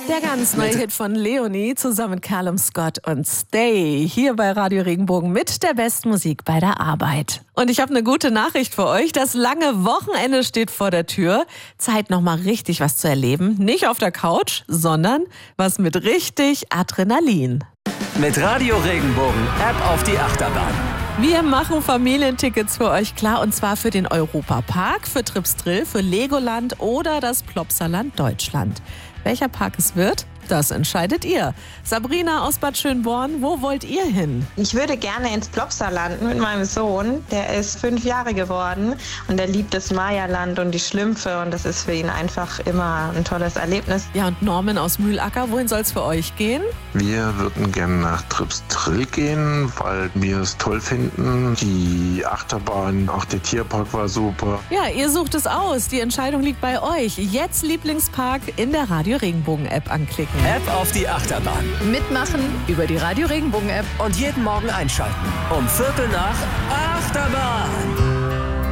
Der ganz neue Hit von Leonie zusammen mit Callum Scott und Stay hier bei Radio Regenbogen mit der besten Musik bei der Arbeit. Und ich habe eine gute Nachricht für euch. Das lange Wochenende steht vor der Tür. Zeit, noch mal richtig was zu erleben. Nicht auf der Couch, sondern was mit richtig Adrenalin. Mit Radio Regenbogen, App auf die Achterbahn. Wir machen Familientickets für euch klar, und zwar für den Europapark, für Trips Drill, für Legoland oder das Plopsaland Deutschland. Welcher Park es wird, das entscheidet ihr. Sabrina aus Bad Schönborn, wo wollt ihr hin? Ich würde gerne ins Plopsaland mit meinem Sohn. Der ist 5 Jahre geworden und er liebt das Mayaland und die Schlümpfe und das ist für ihn einfach immer ein tolles Erlebnis. Ja, und Norman aus Mühlacker, wohin soll es für euch gehen? Wir würden gerne nach Trips Drill gehen, weil wir es toll finden. Die Achterbahn, auch der Tierpark war super. Ja, ihr sucht es aus. Die Entscheidung liegt bei euch. Jetzt Lieblingspark in der Radio Regenbogen App anklicken. App auf die Achterbahn. Mitmachen über die Radio Regenbogen App. Und jeden Morgen einschalten. Um 7:45 Achterbahn.